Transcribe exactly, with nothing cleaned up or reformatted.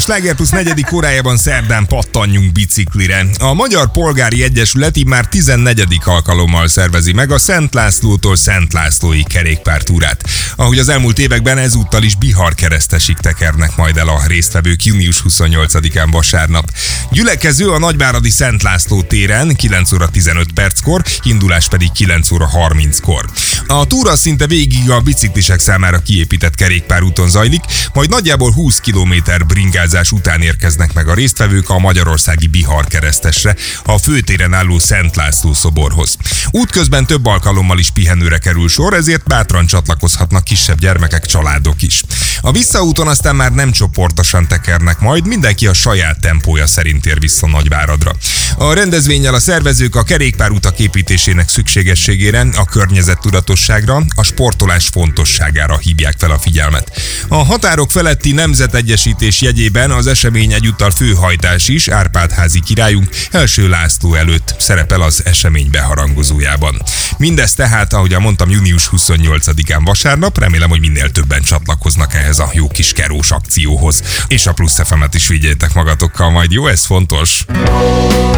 Sláger Plusz negyedik órájában szerdán pattanjunk biciklire. A Magyar Polgári Egyesület így már tizennegyedik alkalommal szervezi meg a Szent Lászlótól Szent Lászlói kerékpártúrát. Ahogy az elmúlt években, ezúttal is Bihar-Keresztesig tekernek majd el a résztvevők június huszonnyolcadikán vasárnap. Gyülekező a Nagyváradi Szent László téren kilenc óra tizenöt perckor, indulás pedig kilenc óra harminckor. A túra szinte végig a biciklisek számára kiépített kerékpárúton zajlik, majd nagyjából húsz kilométer bringázás után érkeznek meg a résztvevők a magyarországi Bihar-Keresztesre, a főtéren álló Szent László szoborhoz. Útközben több alkalommal is pihenőre kerül sor, ezért bátran csatlakozhatnak kisebb gyermekek, családok is. A visszaúton aztán már nem csoportosan tekernek majd, mindenki a saját tempója szerint ér vissza Nagyváradra. A rendezvénnyel a szervezők a kerékpárutak építésének szükségességére, a környezettudatosságra, a sportolás fontosságára hívják fel a figyelmet. A határok feletti nemzetegyesítés jegyében az esemény egyúttal főhajtás is Árpád-házi királyunk első László előtt szerepel az esemény beharangozójában. Mindez tehát, ahogy mondtam, június huszonnyolcadikán vasárnap, remélem, hogy minél többen csatlakoznak ehhez a jó kis kerós akcióhoz. És a Plusz ef emet is vigyétek magatokkal majd, jó? Ez fontos.